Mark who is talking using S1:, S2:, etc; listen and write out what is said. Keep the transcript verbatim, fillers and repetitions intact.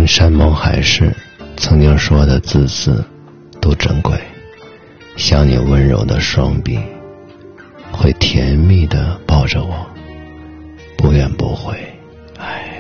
S1: 山盟海誓曾经说的字字都珍贵，像你温柔的双臂，会甜蜜地